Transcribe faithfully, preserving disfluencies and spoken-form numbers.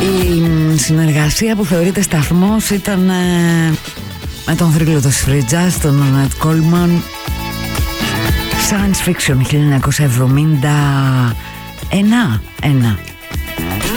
Η συνεργασία που θεωρείται σταθμός ήταν ε, με τον θρύλο του Σφριτζάς, τον Νατ Κόλμαν. Science Fiction χίλια εννιακόσια εβδομήντα ένα.